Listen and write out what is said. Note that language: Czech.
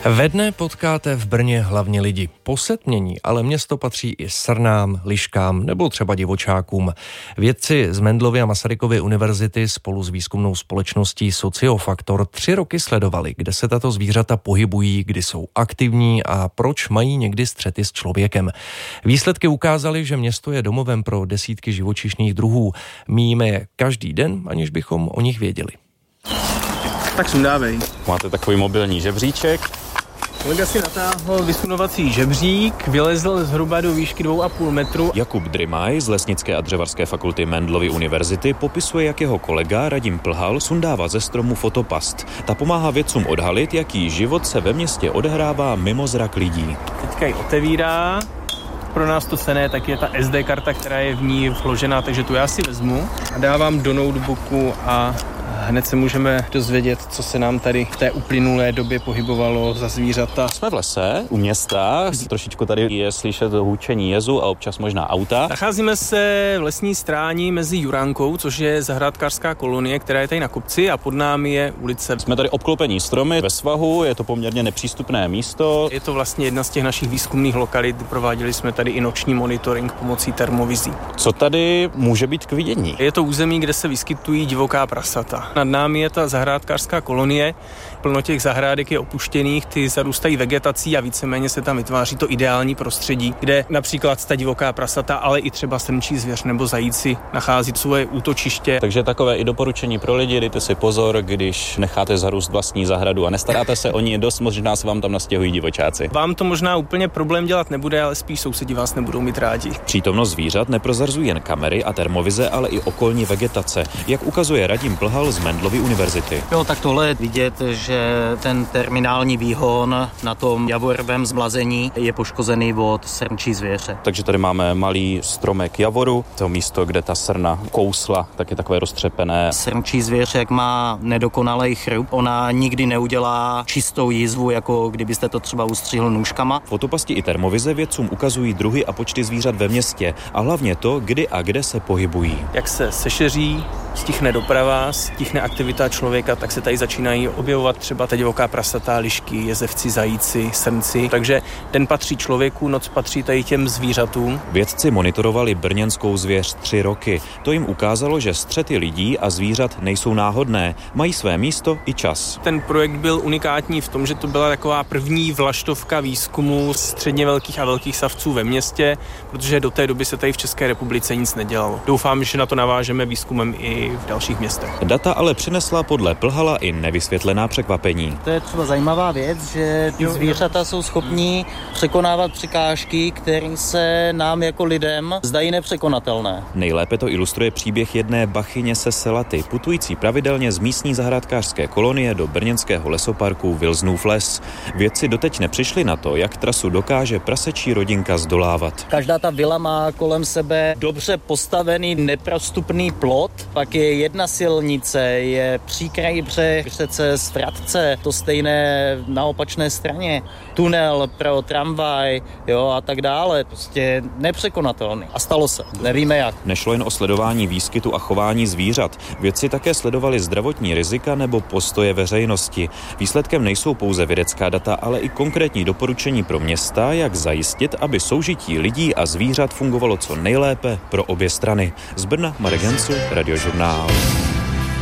Ve dne potkáte v Brně hlavně lidi. Posetmění, ale město patří i srnám, liškám nebo třeba divočákům. Vědci z Mendelovy a Masarykovy univerzity spolu s výzkumnou společností Sociofaktor 3 roky sledovali, kde se tato zvířata pohybují, kdy jsou aktivní a proč mají někdy střety s člověkem. Výsledky ukázaly, že město je domovem pro desítky živočišných druhů. Míjíme je každý den, aniž bychom o nich věděli. Tak sundávej. Máte takový mobilní žebříček. Kolega si natáhl vysunovací žebřík, vylezl zhruba do výšky 2,5 metru. Jakub Drymaj z Lesnické a dřevařské fakulty Mendelovy univerzity popisuje, jak jeho kolega Radim Plhal sundává ze stromu fotopast. Ta pomáhá vědcům odhalit, jaký život se ve městě odehrává mimo zrak lidí. Teďka ji otevírá. Pro nás to cenné, tak je ta SD karta, která je v ní vložená, takže tu já si vezmu a dávám do notebooku a hned se můžeme dozvědět, co se nám tady v té uplynulé době pohybovalo za zvířata. Jsme v lese, u města, trošičku tady je slyšet hůčení jezu a občas možná auta. Nacházíme se v lesní stráni mezi Juránkou, což je zahrádkářská kolonie, která je tady na kopci, a pod námi je ulice. Jsme tady obklopení stromy ve svahu, je to poměrně nepřístupné místo. Je to vlastně jedna z těch našich výzkumných lokalit, prováděli jsme tady i noční monitoring pomocí termovizí. Co tady může být k vidění? Je to území, kde se vyskytují divoká prasata. Nad námi je ta zahrádkářská kolonie, plno těch zahrádek je opuštěných, ty zarůstají vegetací a víceméně se tam vytváří to ideální prostředí, kde například ta divoká prasata, ale i třeba srnčí zvěř nebo zajíci nachází svoje útočiště. Takže takové i doporučení pro lidi, dejte si pozor, když necháte zarůst vlastní zahradu a nestaráte se o ní, dost možná se vám tam nastěhují divočáci. Vám to možná úplně problém dělat nebude, ale spíš sousedi vás nebudou mít rádi. Přítomnost zvířat neprozrazují jen kamery a termovize, ale i okolní vegetace, jak ukazuje Radim Plhal z Mendelovy univerzity. Jo, tak tohle je vidět, že ten terminální výhon na tom javorovém zmlazení je poškozený od srnčí zvěře. Takže tady máme malý stromek javoru, to místo, kde ta srna kousla, tak je takové roztřepené. Srnčí zvěř, jak má nedokonalej chrup, ona nikdy neudělá čistou jízvu, jako kdybyste to třeba ustřihl nůžkama. Fotopasti i termovize vědcům ukazují druhy a počty zvířat ve městě a hlavně to, kdy a kde se pohybují. Jak se sešeří, stichne doprava, stichne aktivita člověka, tak se tady začínají objevovat třeba ta divoká prasata, lišky, jezevci, zajíci, srnci. Takže den patří člověku, noc patří tady těm zvířatům. Vědci monitorovali brněnskou zvěř 3 roky. To jim ukázalo, že střety lidí a zvířat nejsou náhodné, mají své místo i čas. Ten projekt byl unikátní v tom, že to byla taková první vlaštovka výzkumu středně velkých a velkých savců ve městě, protože do té doby se tady v České republice nic nedělalo. Doufám, že na to navážeme výzkumem i v dalších městech. Data ale přinesla podle Plhala i nevysvětlená překvapení. To je třeba zajímavá věc, že ty zvířata jsou schopní překonávat překážky, které se nám jako lidem zdají nepřekonatelné. Nejlépe to ilustruje příběh jedné bachyně se Selaty, putující pravidelně z místní zahrádkářské kolonie do brněnského lesoparku Vilsnův les. Vědci doteď nepřišli na to, jak trasu dokáže prasečí rodinka zdolávat. Každá ta vila má kolem sebe dobře postavený neprostupný plot, pak je jedna silnice, je příkraj břeh, řece Stratce, to stejné na opačné straně, tunel pro tramvaj, jo, a tak dále, prostě nepřekonatelný. A stalo se, nevíme jak. Nešlo jen o sledování výskytu a chování zvířat. Vědci také sledovali zdravotní rizika nebo postoje veřejnosti. Výsledkem nejsou pouze vědecká data, ale i konkrétní doporučení pro města, jak zajistit, aby soužití lidí a zvířat fungovalo co nejlépe pro obě strany. Z Brna Marek Hencu, Radiožurnál.